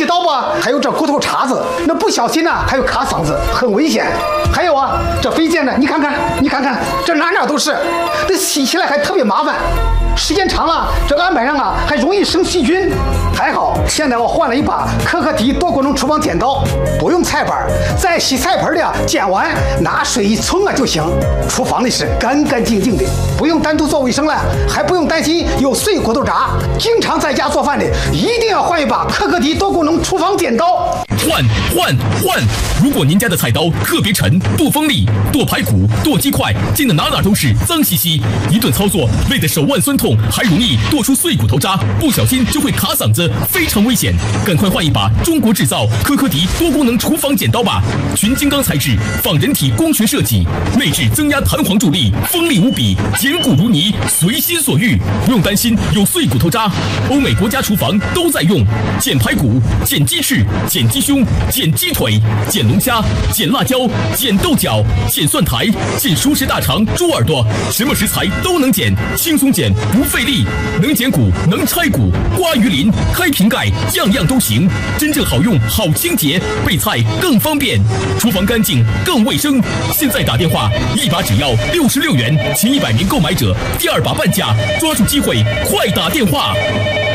刀吧，还有这骨头茬子，那不小心呢还有卡嗓子，很危险。还有啊，这飞溅呢，你看看，这哪都是，这洗起来还特别麻烦。时间长了，这案板上啊还容易生细菌。还好，现在我换了一把可可迪多功能厨房剪刀，不用菜板，在洗菜盆里啊剪完，拿水一冲啊就行。厨房里是干干净净的，不用单独做卫生了，还不用担心有碎骨头渣。经常在家做饭的，一定要换一把可可迪多功能厨房剪刀。 换！如果您家的菜刀特别沉，不锋利，剁排骨、剁鸡块，溅得哪都是，脏兮兮，一顿操作累得手腕酸痛，还容易剁出碎骨头渣，不小心就会卡嗓子，非常危险。赶快换一把中国制造可可迪多功能厨房剪刀吧，群金刚材质，仿人体工学设计，内置增压弹簧助力，锋利无比，剪骨如泥，随心所欲，不用担心有碎骨头渣。欧美国家厨房都在用，剪排骨、剪鸡翅、剪鸡胸、剪鸡腿、剪龙虾、剪辣椒、剪豆角、剪蒜苔、剪熟食大肠、猪耳朵，什么食材都能剪，轻松剪不费力，能剪骨能拆骨，刮鱼鳞开瓶盖，样样都行，真正好用好清洁，备菜更方便，厨房干净更卫生。现在打电话，一把只要66元，前100名购买者第2把半价，抓住机会，快打电话！